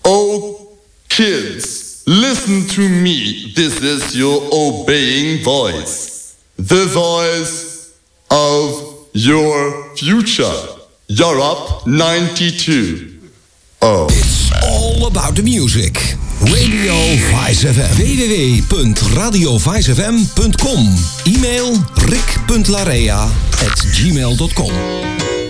Oh, kids, listen to me. This is your obeying voice. The voice of your future. Europe 92. Oh. It's all about the music. Radio Vice FM. www.radiovicefm.com. E-mail rick.larea@gmail.com.